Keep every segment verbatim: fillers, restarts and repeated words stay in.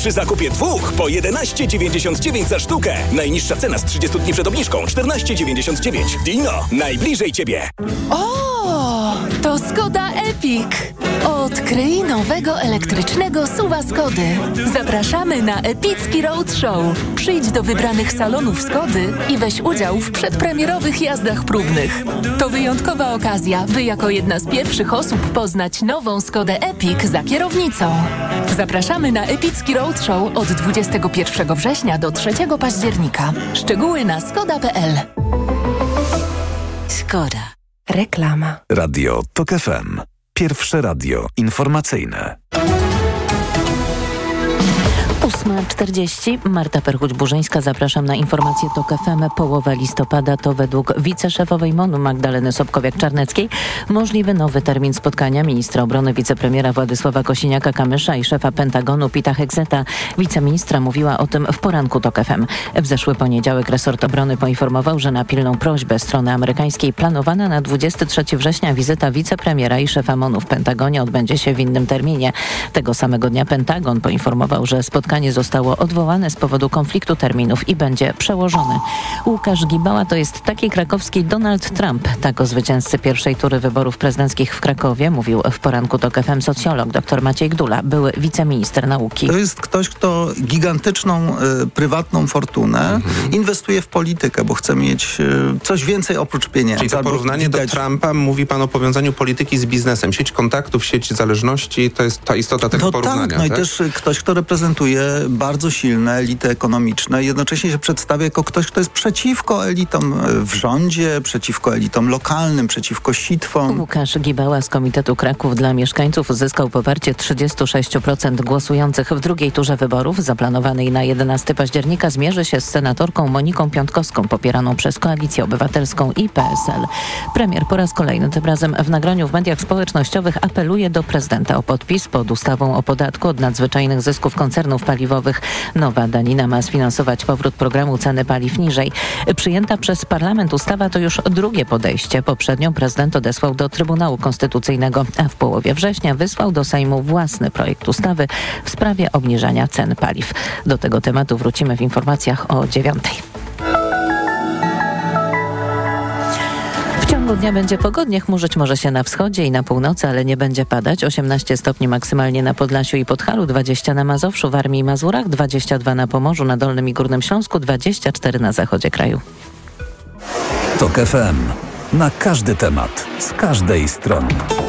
Przy zakupie dwóch po jedenaście dziewięćdziesiąt dziewięć za sztukę. Najniższa cena z trzydziestu dni przed obniżką czternaście dziewięćdziesiąt dziewięć. Dino, najbliżej Ciebie. O, to Skoda Epic. Odkryj nowego elektrycznego suwa Skody. Zapraszamy na epicki roadshow. Przyjdź do wybranych salonów Skody i weź udział w przedpremierowych jazdach próbnych. To wyjątkowa okazja, by jako jedna z pierwszych osób poznać nową Skodę Epic za kierownicą. Zapraszamy na epicki roadshow od dwudziestego pierwszego września do trzeciego października. Szczegóły na skoda kropka p l. Skoda. Reklama. Radio Tok F M. Pierwsze radio informacyjne. ósma czterdzieści. Marta Perchuć-Burzyńska. Zapraszam na informację Tok F M. Połowa listopada to według wiceszefowej MON-u Magdaleny Sobkowiak-Czarneckiej możliwy nowy termin spotkania ministra obrony, wicepremiera Władysława Kosiniaka-Kamysza i szefa Pentagonu Pita Hegseta. Wiceministra mówiła o tym w poranku Tok F M. W zeszły poniedziałek resort obrony poinformował, że na pilną prośbę strony amerykańskiej planowana na dwudziestego trzeciego września wizyta wicepremiera i szefa MON-u w Pentagonie odbędzie się w innym terminie. Tego samego dnia Pentagon poinformował, że spotkanie zostało odwołane z powodu konfliktu terminów i będzie przełożone. Łukasz Gibała to jest taki krakowski Donald Trump. Tak o zwycięzcy pierwszej tury wyborów prezydenckich w Krakowie mówił w poranku Tok F M socjolog dr Maciej Gdula, były wiceminister nauki. To jest ktoś, kto gigantyczną y, prywatną fortunę mhm. inwestuje w politykę, bo chce mieć y, coś więcej oprócz pieniędzy. Czyli to porównanie widać... do Trumpa, mówi pan o powiązaniu polityki z biznesem. Sieć kontaktów, sieć zależności, to jest ta istota tego to porównania. Tak, no tak? i też ktoś, kto reprezentuje bardzo silne elity ekonomiczne, jednocześnie się przedstawia jako ktoś, kto jest przeciwko elitom w rządzie, przeciwko elitom lokalnym, przeciwko sitwom. Łukasz Gibała z Komitetu Kraków dla Mieszkańców uzyskał poparcie trzydzieści sześć procent głosujących w drugiej turze wyborów zaplanowanej na jedenastego października. Zmierzy się z senatorką Moniką Piątkowską, popieraną przez Koalicję Obywatelską i P S L. Premier po raz kolejny, tym razem w nagraniu w mediach społecznościowych, apeluje do prezydenta o podpis pod ustawą o podatku od nadzwyczajnych zysków koncernów paliwowych. Nowa danina ma sfinansować powrót programu ceny paliw niżej. Przyjęta przez parlament ustawa to już drugie podejście. Poprzednią prezydent odesłał do Trybunału Konstytucyjnego, a w połowie września wysłał do Sejmu własny projekt ustawy w sprawie obniżania cen paliw. Do tego tematu wrócimy w informacjach o dziewiątej. W ciągu dnia będzie pogodnie, chmurzyć może się na wschodzie i na północy, ale nie będzie padać. osiemnaście stopni maksymalnie na Podlasiu i Podhalu, dwadzieścia na Mazowszu, w Warmii i Mazurach, dwadzieścia dwa na Pomorzu, na Dolnym i Górnym Śląsku, dwadzieścia cztery na zachodzie kraju. Tok F M. Na każdy temat, z każdej strony.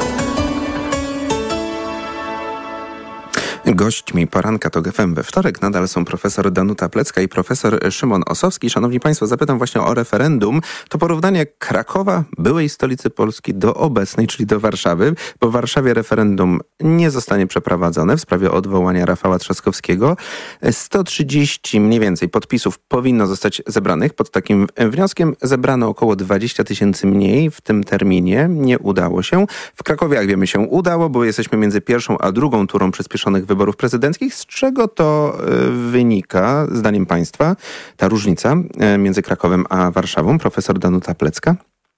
Gośćmi poranka Tok F M we wtorek nadal są profesor Danuta Plecka i profesor Szymon Osowski. Szanowni Państwo, zapytam właśnie o referendum. To porównanie Krakowa, byłej stolicy Polski, do obecnej, czyli do Warszawy. Bo w Warszawie referendum nie zostanie przeprowadzone w sprawie odwołania Rafała Trzaskowskiego. sto trzydzieści mniej więcej podpisów powinno zostać zebranych pod takim wnioskiem. Zebrano około dwadzieścia tysięcy mniej w tym terminie. Nie udało się. W Krakowie, jak wiemy, się udało, bo jesteśmy między pierwszą a drugą turą przyspieszonych wyborów wyborów prezydenckich. Z czego to wynika, zdaniem państwa, ta różnica między Krakowem a Warszawą? Profesor Danuta Plecka.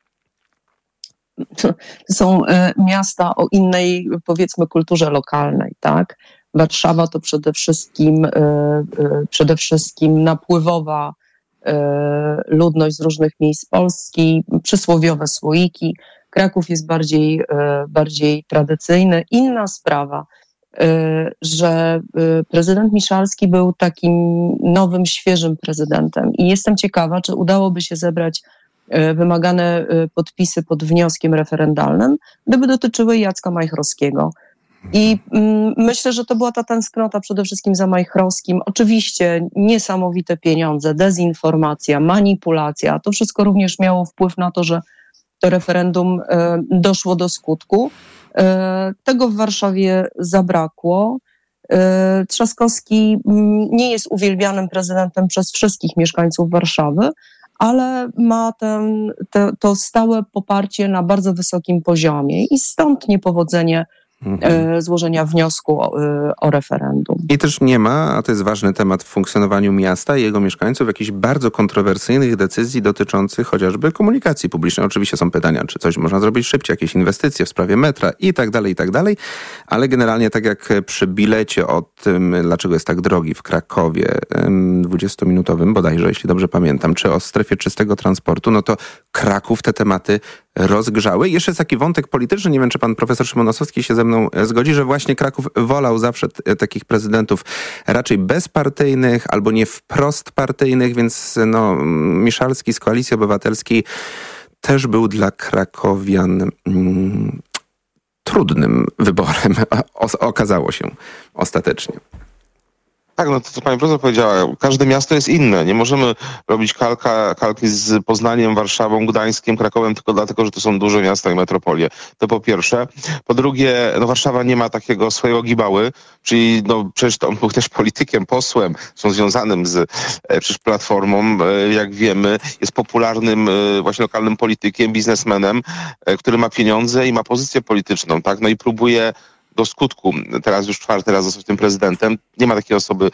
Są miasta o innej, powiedzmy, kulturze lokalnej, tak? Warszawa to przede wszystkim, przede wszystkim napływowa ludność z różnych miejsc Polski, przysłowiowe słoiki. Kraków jest bardziej, bardziej tradycyjny. Inna sprawa, że prezydent Miszalski był takim nowym, świeżym prezydentem i jestem ciekawa, czy udałoby się zebrać wymagane podpisy pod wnioskiem referendalnym, gdyby dotyczyły Jacka Majchrowskiego. I mm, myślę, że to była ta tęsknota przede wszystkim za Majchrowskim. Oczywiście niesamowite pieniądze, dezinformacja, manipulacja, to wszystko również miało wpływ na to, że to referendum e, doszło do skutku. E, tego w Warszawie zabrakło. E, Trzaskowski m, nie jest uwielbianym prezydentem przez wszystkich mieszkańców Warszawy, ale ma ten, te, to stałe poparcie na bardzo wysokim poziomie i stąd niepowodzenie mhm. złożenia wniosku o, o referendum. I też nie ma, a to jest ważny temat w funkcjonowaniu miasta i jego mieszkańców, jakichś bardzo kontrowersyjnych decyzji dotyczących chociażby komunikacji publicznej. Oczywiście są pytania, czy coś można zrobić szybciej, jakieś inwestycje w sprawie metra i tak dalej, i tak dalej, ale generalnie tak jak przy bilecie o tym, dlaczego jest tak drogi w Krakowie dwudziestominutowym bodajże, jeśli dobrze pamiętam, czy o strefie czystego transportu, no to Kraków te tematy rozgrzały. I jeszcze jest taki wątek polityczny, nie wiem, czy pan profesor Szymon Osowski się ze mną zgodzi, że właśnie Kraków wolał zawsze t- takich prezydentów raczej bezpartyjnych albo nie wprost partyjnych, więc no, Miszalski z Koalicji Obywatelskiej też był dla krakowian mm, trudnym wyborem, o- okazało się ostatecznie. Tak, no to co pani profesor powiedziała, każde miasto jest inne. Nie możemy robić kalka, kalki z Poznaniem, Warszawą, Gdańskiem, Krakowem tylko dlatego, że to są duże miasta i metropolie. To po pierwsze. Po drugie, no Warszawa nie ma takiego swojego Gibały, czyli no przecież on był też politykiem, posłem, są związanym z e, przecież Platformą, e, jak wiemy, jest popularnym e, właśnie lokalnym politykiem, biznesmenem, e, który ma pieniądze i ma pozycję polityczną, tak? No i próbuje do skutku, teraz już czwarty raz zostać tym prezydentem. Nie ma takiej osoby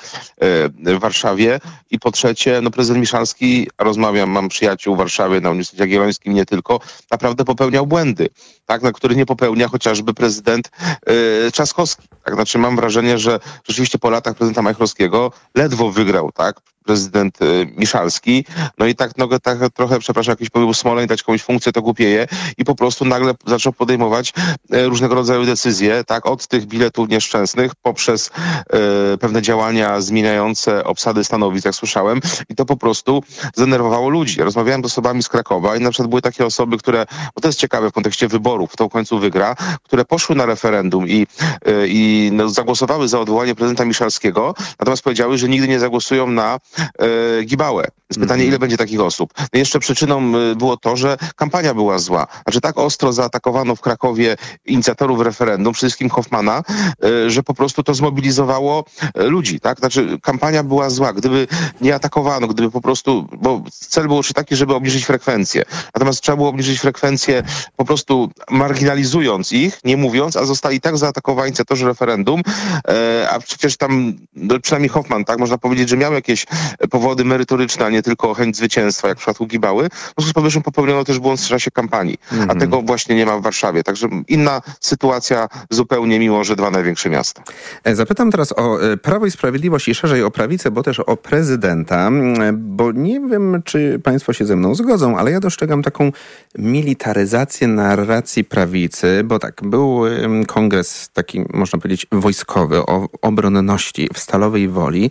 w Warszawie. I po trzecie, no prezydent Miszalski, rozmawiam, mam przyjaciół w Warszawie na Uniwersytecie Jagiellońskim, nie tylko, naprawdę popełniał błędy, tak, na które nie popełnia chociażby prezydent y, Trzaskowski. Tak, znaczy mam wrażenie, że rzeczywiście po latach prezydenta Majchrowskiego ledwo wygrał, tak, prezydent y, Miszalski. No i tak, no, tak trochę, przepraszam, jakiś pobył Smoleń, dać komuś funkcję, to głupieje. I po prostu nagle zaczął podejmować y, różnego rodzaju decyzje, tak, od tych biletów nieszczęsnych poprzez y, pewne działania zmieniające obsady stanowisk, jak słyszałem. I to po prostu zdenerwowało ludzi. Rozmawiałem z osobami z Krakowa i na przykład były takie osoby, które, bo to jest ciekawe w kontekście wyborów, kto w końcu wygra, które poszły na referendum i, y, i no, zagłosowały za odwołanie prezydenta Miszalskiego, natomiast powiedziały, że nigdy nie zagłosują na y, Gibałę. Jest pytanie, ile będzie takich osób. No jeszcze przyczyną y, było to, że kampania była zła. Znaczy tak ostro zaatakowano w Krakowie inicjatorów referendum, przede wszystkim Hoffmana, y, że po prostu to zmobilizowało y, ludzi, tak? Znaczy kampania była zła. Gdyby nie atakowano, gdyby po prostu, bo cel był jeszcze taki, żeby obniżyć frekwencję. Natomiast trzeba było obniżyć frekwencję po prostu marginalizując ich, nie mówiąc, a zostali tak zaatakowani inicjatorzy referendum, e, a przecież tam, no, przynajmniej Hoffman, tak, można powiedzieć, że miał jakieś powody merytoryczne, a nie tylko chęć zwycięstwa, jak w przypadku Gibały. W związku z powyższym popełniono też błąd w czasie kampanii, mm-hmm. a tego właśnie nie ma w Warszawie. Także inna sytuacja zupełnie, mimo że dwa największe miasta. Zapytam teraz o Prawo i Sprawiedliwość i szerzej o prawicę, bo też o prezydenta, bo nie wiem, czy państwo się ze mną zgodzą, ale ja dostrzegam taką militaryzację narracji prawicy, bo tak, był kongres taki, można powiedzieć, wojskowy o obronności w Stalowej Woli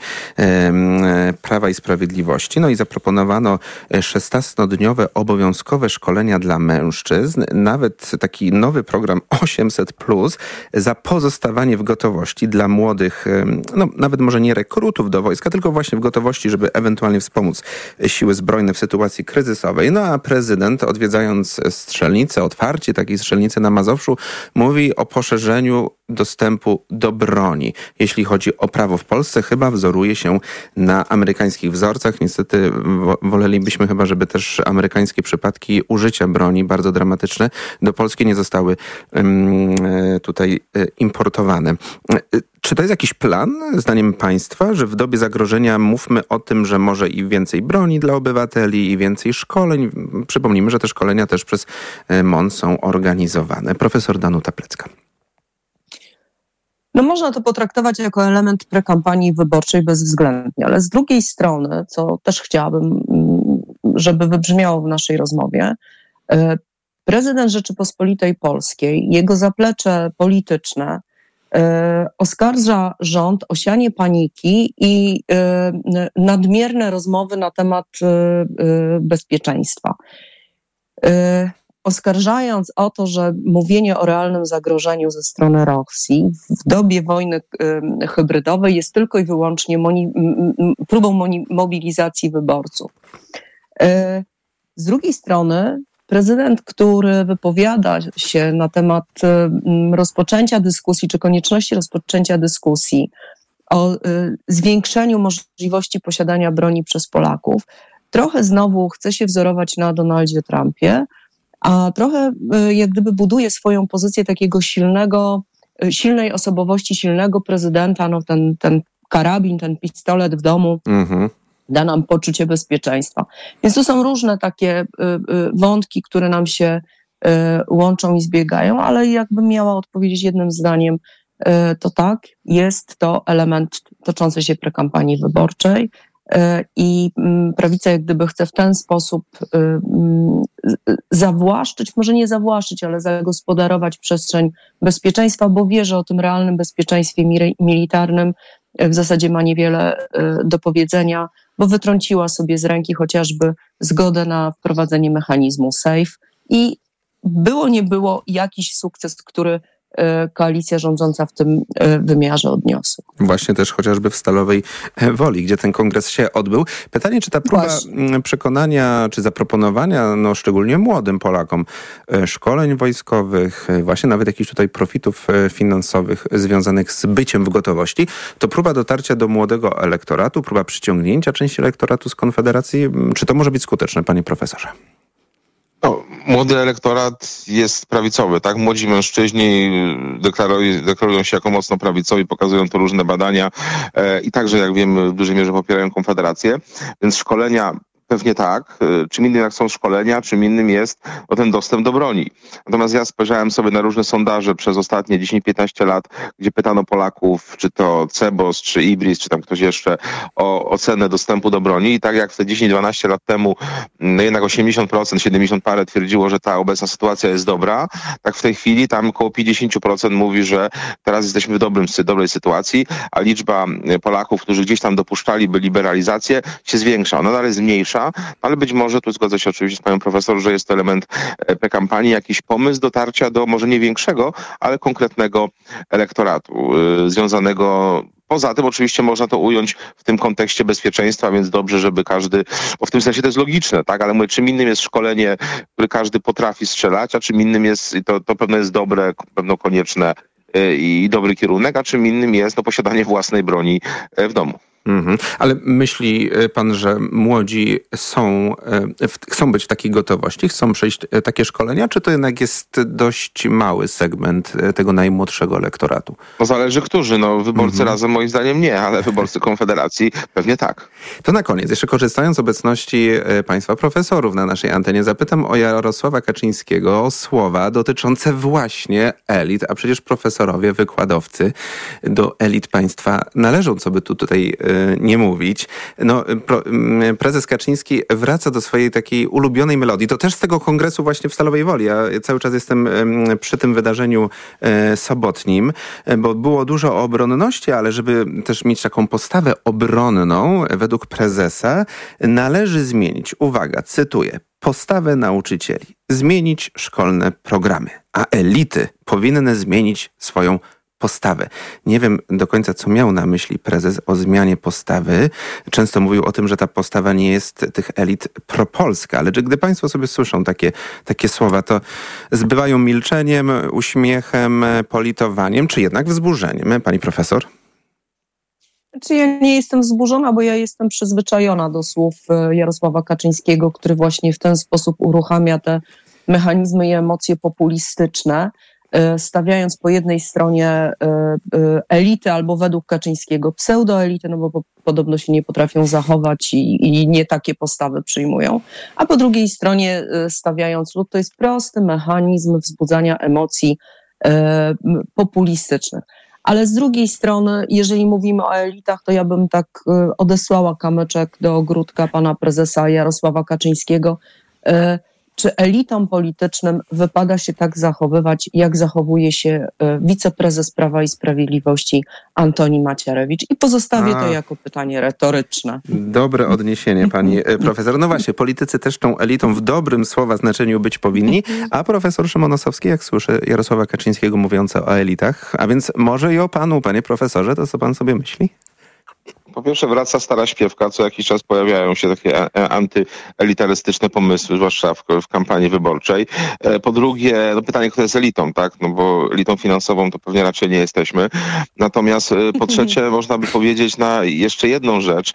e, Prawa i Sprawiedliwości. No i zaproponowano szesnastodniowe obowiązkowe szkolenia dla mężczyzn, nawet taki nowy program osiemset plus za pozostawanie w gotowości dla młodych, no nawet może nie rekrutów do wojska, tylko właśnie w gotowości, żeby ewentualnie wspomóc siły zbrojne w sytuacji kryzysowej. No a prezydent, odwiedzając strzelnicę, otwarcie takiej strzelnicy na Mazowszu, mówi o poszerzeniu dostępu do broni. Jeśli chodzi o prawo w Polsce, chyba wzoruje się na amerykańskich wzorcach. Niestety wolelibyśmy chyba, żeby też amerykańskie przypadki użycia broni, bardzo dramatyczne, do Polski nie zostały um, tutaj importowane. Czy to jest jakiś plan, zdaniem państwa, że w dobie zagrożenia mówmy o tym, że może i więcej broni dla obywateli, i więcej szkoleń? Przypomnijmy, że te szkolenia też przez M O N są organizowane. Profesor Danuta Plecka. No można to potraktować jako element prekampanii wyborczej bezwzględnie, ale z drugiej strony, co też chciałabym, żeby wybrzmiało w naszej rozmowie, prezydent Rzeczypospolitej Polskiej, jego zaplecze polityczne oskarża rząd o sianie paniki i nadmierne rozmowy na temat bezpieczeństwa. Oskarżając o to, że mówienie o realnym zagrożeniu ze strony Rosji w dobie wojny hybrydowej jest tylko i wyłącznie moni- próbą moni- mobilizacji wyborców. Z drugiej strony prezydent, który wypowiada się na temat rozpoczęcia dyskusji, czy konieczności rozpoczęcia dyskusji o zwiększeniu możliwości posiadania broni przez Polaków, trochę znowu chce się wzorować na Donaldzie Trumpie, a trochę jak gdyby buduje swoją pozycję takiego silnego silnej osobowości, silnego prezydenta, no ten, ten karabin, ten pistolet w domu mhm. da nam poczucie bezpieczeństwa. Więc to są różne takie y, y, wątki, które nam się y, łączą i zbiegają, ale jakbym miała odpowiedzieć jednym zdaniem, y, to tak, jest to element toczącej się prekampanii wyborczej y, i y, prawica jak gdyby chce w ten sposób y, y, zawłaszczyć, może nie zawłaszczyć, ale zagospodarować przestrzeń bezpieczeństwa, bo wie, że o tym realnym bezpieczeństwie mi- militarnym w zasadzie ma niewiele do powiedzenia, bo wytrąciła sobie z ręki chociażby zgodę na wprowadzenie mechanizmu SAFE i było nie było jakiś sukces, który koalicja rządząca w tym wymiarze odniosła. Właśnie też chociażby w Stalowej Woli, gdzie ten kongres się odbył. Pytanie, czy ta próba Właśnie. przekonania, czy zaproponowania, no szczególnie młodym Polakom, szkoleń wojskowych, właśnie nawet jakichś tutaj profitów finansowych związanych z byciem w gotowości, to próba dotarcia do młodego elektoratu, próba przyciągnięcia części elektoratu z Konfederacji. Czy to może być skuteczne, panie profesorze? No, młody elektorat jest prawicowy, tak? Młodzi mężczyźni deklarują, deklarują się jako mocno prawicowi, pokazują to różne badania e, i także, jak wiemy, w dużej mierze popierają Konfederację, więc szkolenia pewnie tak. Czym innym jak są szkolenia, czym innym jest o ten dostęp do broni. Natomiast ja spojrzałem sobie na różne sondaże przez ostatnie dziesięć piętnaście lat, gdzie pytano Polaków, czy to Cebos, czy Ibris, czy tam ktoś jeszcze, o ocenę dostępu do broni. I tak jak wtedy dziesięć dwanaście lat temu no jednak osiemdziesiąt procent, siedemdziesiąt parę twierdziło, że ta obecna sytuacja jest dobra, tak w tej chwili tam około pięćdziesiąt procent mówi, że teraz jesteśmy w dobrym, dobrej sytuacji, a liczba Polaków, którzy gdzieś tam dopuszczaliby liberalizację, się zwiększa. Ona nadal jest mniejsza, ale być może, tu zgodzę się oczywiście z panią profesor, że jest to element prekampanii, jakiś pomysł dotarcia do może nie większego, ale konkretnego elektoratu yy, związanego. Poza tym oczywiście można to ująć w tym kontekście bezpieczeństwa, więc dobrze, żeby każdy, bo w tym sensie to jest logiczne, tak, ale mówię, czym innym jest szkolenie, które każdy potrafi strzelać, a czym innym jest, to, to pewno jest dobre, pewno konieczne yy, i dobry kierunek, a czym innym jest no, posiadanie własnej broni yy, w domu. Mhm. Ale myśli pan, że młodzi są, chcą być w takiej gotowości, chcą przejść takie szkolenia, czy to jednak jest dość mały segment tego najmłodszego elektoratu? No zależy którzy. No wyborcy mhm. Razem moim zdaniem nie, ale wyborcy Konfederacji pewnie tak. To na koniec, jeszcze korzystając z obecności państwa profesorów na naszej antenie, zapytam o Jarosława Kaczyńskiego, o słowa dotyczące właśnie elit, a przecież profesorowie, wykładowcy do elit państwa należą, co by tu tutaj nie mówić. No, pro, prezes Kaczyński wraca do swojej takiej ulubionej melodii. To też z tego kongresu właśnie w Stalowej Woli. Ja cały czas jestem przy tym wydarzeniu sobotnim, bo było dużo o obronności, ale żeby też mieć taką postawę obronną, według prezesa należy zmienić, uwaga, cytuję, postawę nauczycieli, zmienić szkolne programy, a elity powinny zmienić swoją postawę. Nie wiem do końca, co miał na myśli prezes o zmianie postawy. Często mówił o tym, że ta postawa nie jest tych elit propolska, ale gdy państwo sobie słyszą takie, takie słowa, to zbywają milczeniem, uśmiechem, politowaniem, czy jednak wzburzeniem? Pani profesor? Znaczy ja nie jestem wzburzona, bo ja jestem przyzwyczajona do słów Jarosława Kaczyńskiego, który właśnie w ten sposób uruchamia te mechanizmy i emocje populistyczne, stawiając po jednej stronie elity albo według Kaczyńskiego pseudoelity, no bo po, podobno się nie potrafią zachować i, i nie takie postawy przyjmują, a po drugiej stronie stawiając lud, to jest prosty mechanizm wzbudzania emocji e, populistycznych. Ale z drugiej strony, jeżeli mówimy o elitach, to ja bym tak odesłała kamyczek do ogródka pana prezesa Jarosława Kaczyńskiego. E, Czy elitom politycznym wypada się tak zachowywać, jak zachowuje się wiceprezes Prawa i Sprawiedliwości Antoni Macierewicz? I pozostawię A, to jako pytanie retoryczne. Dobre odniesienie, pani profesor. No właśnie, politycy też tą elitą w dobrym słowa znaczeniu być powinni. A profesor Szymon Osowski, jak słyszy Jarosława Kaczyńskiego mówiące o elitach, a więc może i o panu, panie profesorze, to co pan sobie myśli? Po pierwsze wraca stara śpiewka, co jakiś czas pojawiają się takie antyelitarystyczne pomysły, zwłaszcza w, w kampanii wyborczej. Po drugie, no pytanie, kto jest elitą, tak? No bo elitą finansową to pewnie raczej nie jesteśmy. Natomiast po trzecie można by powiedzieć na jeszcze jedną rzecz.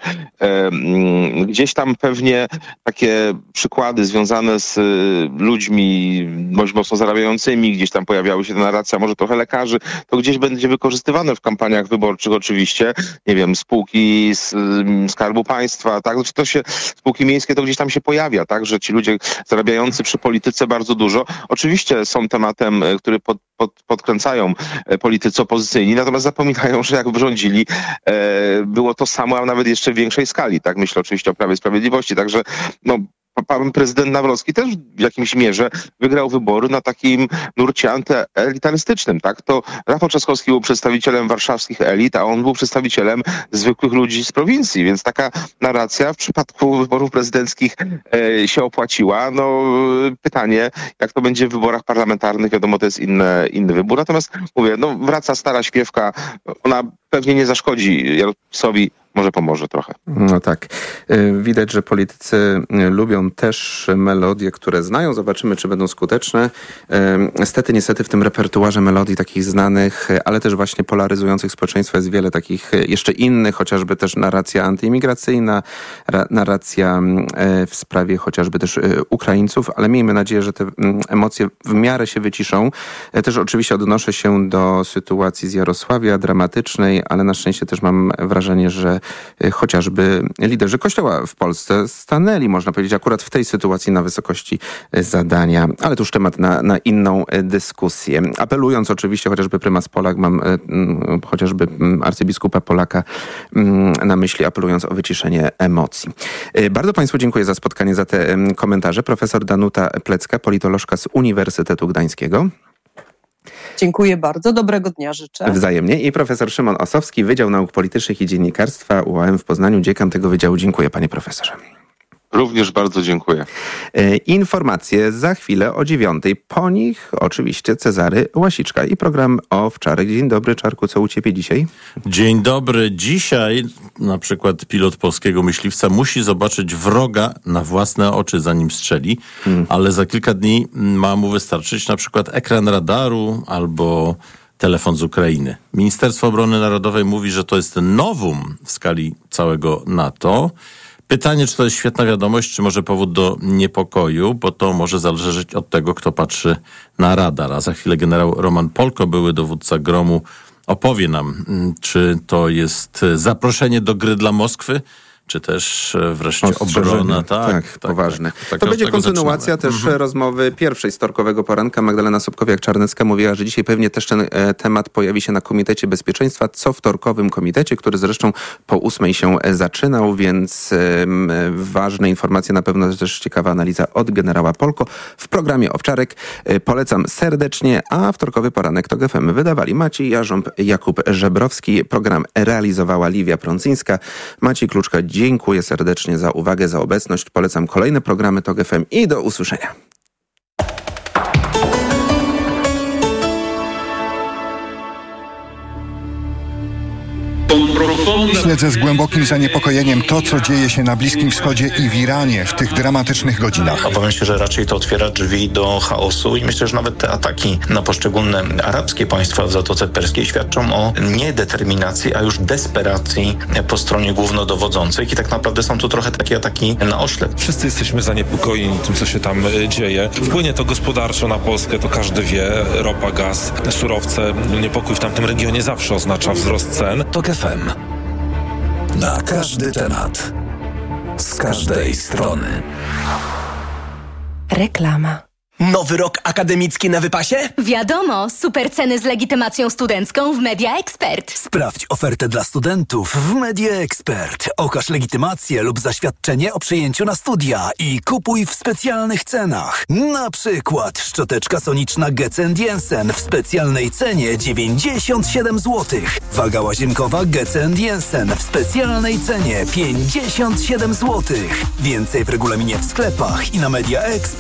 Gdzieś tam pewnie takie przykłady związane z ludźmi dość mocno zarabiającymi, gdzieś tam pojawiały się te narracja, może trochę lekarzy, to gdzieś będzie wykorzystywane w kampaniach wyborczych oczywiście, nie wiem, spółki z Skarbu Państwa, tak, znaczy to się, spółki miejskie to gdzieś tam się pojawia, tak, że ci ludzie zarabiający przy polityce bardzo dużo, oczywiście są tematem, który pod, pod, podkręcają politycy opozycyjni, natomiast zapominają, że jak rządzili, e, było to samo, a nawet jeszcze w większej skali, tak, myślę oczywiście o Prawie i Sprawiedliwości, także no pan prezydent Nawrocki też w jakimś mierze wygrał wybory na takim nurcie antyelitarystycznym, tak? To Rafał Trzaskowski był przedstawicielem warszawskich elit, a on był przedstawicielem zwykłych ludzi z prowincji, więc taka narracja w przypadku wyborów prezydenckich e, się opłaciła. No pytanie, jak to będzie w wyborach parlamentarnych, wiadomo, to jest inny, inny wybór. Natomiast mówię, no wraca stara śpiewka, ona pewnie nie zaszkodzi Jarosławowi, może pomoże trochę. No tak. Widać, że politycy lubią też melodie, które znają. Zobaczymy, czy będą skuteczne. Niestety, niestety w tym repertuarze melodii takich znanych, ale też właśnie polaryzujących społeczeństwa jest wiele takich jeszcze innych, chociażby też narracja antyimigracyjna, narracja w sprawie chociażby też Ukraińców, ale miejmy nadzieję, że te emocje w miarę się wyciszą. Też oczywiście odnoszę się do sytuacji z Jarosławia, dramatycznej, ale na szczęście też mam wrażenie, że chociażby liderzy Kościoła w Polsce stanęli, można powiedzieć, akurat w tej sytuacji na wysokości zadania. Ale to już temat na, na inną dyskusję. Apelując oczywiście, chociażby prymas Polak, mam mm, chociażby arcybiskupa Polaka mm, na myśli, apelując o wyciszenie emocji. Bardzo Państwu dziękuję za spotkanie, za te komentarze. Profesor Danuta Plecka, politolożka z Uniwersytetu Gdańskiego. Dziękuję bardzo. Dobrego dnia życzę. Wzajemnie. I profesor Szymon Osowski, Wydział Nauk Politycznych i Dziennikarstwa U A M w Poznaniu, dziekan tego wydziału. Dziękuję, panie profesorze. Również bardzo dziękuję. E, informacje za chwilę o dziewiątej. Po nich oczywiście Cezary Łasiczka i program Owczarek. Dzień dobry, Czarku, co u ciebie dzisiaj? Dzień dobry. Dzisiaj na przykład pilot polskiego myśliwca musi zobaczyć wroga na własne oczy, zanim strzeli, hmm. ale za kilka dni ma mu wystarczyć na przykład ekran radaru albo telefon z Ukrainy. Ministerstwo Obrony Narodowej mówi, że to jest novum w skali całego NATO. Pytanie, czy to jest świetna wiadomość, czy może powód do niepokoju, bo to może zależeć od tego, kto patrzy na radar. A za chwilę generał Roman Polko, były dowódca Gromu, opowie nam, czy to jest zaproszenie do gry dla Moskwy, czy też wreszcie obrona. Tak, tak, tak poważne. Tak, tak, to będzie kontynuacja zaczynamy. też Mhm. rozmowy pierwszej z Torkowego Poranka. Magdalena Sobkowiak-Czarnecka mówiła, że dzisiaj pewnie też ten e, temat pojawi się na Komitecie Bezpieczeństwa, co w Torkowym Komitecie, który zresztą po ósmej się e, zaczynał, więc e, ważne informacje, na pewno też ciekawa analiza od generała Polko. W programie Owczarek e, polecam serdecznie, a w Torkowy Poranek to G F M wydawali Maciej Jarząb, Jakub Żebrowski. Program realizowała Liwia Prącyńska. Maciej Kluczka, dziękuję serdecznie za uwagę, za obecność. Polecam kolejne programy TOK F M i do usłyszenia. Śledzę z głębokim zaniepokojeniem to, co dzieje się na Bliskim Wschodzie i w Iranie w tych dramatycznych godzinach. Obawiam się, że raczej to otwiera drzwi do chaosu i myślę, że nawet te ataki na poszczególne arabskie państwa w Zatoce Perskiej świadczą o niedeterminacji, a już desperacji po stronie głównodowodzących i tak naprawdę są to trochę takie ataki na oślep. Wszyscy jesteśmy zaniepokojeni tym, co się tam dzieje. Wpłynie to gospodarczo na Polskę, to każdy wie. Ropa, gaz, surowce. Niepokój w tamtym regionie zawsze oznacza wzrost cen. TOK F M. Na każdy temat. Z każdej strony. Reklama. Nowy rok akademicki na wypasie? Wiadomo, super ceny z legitymacją studencką w Media Expert. Sprawdź ofertę dla studentów w Media Expert. Okaż legitymację lub zaświadczenie o przyjęciu na studia i kupuj w specjalnych cenach. Na przykład szczoteczka soniczna Getz and Jensen w specjalnej cenie dziewięćdziesiąt siedem złotych. Waga łazienkowa Getz and Jensen w specjalnej cenie pięćdziesiąt siedem złotych. Więcej w regulaminie w sklepach i na Media Expert.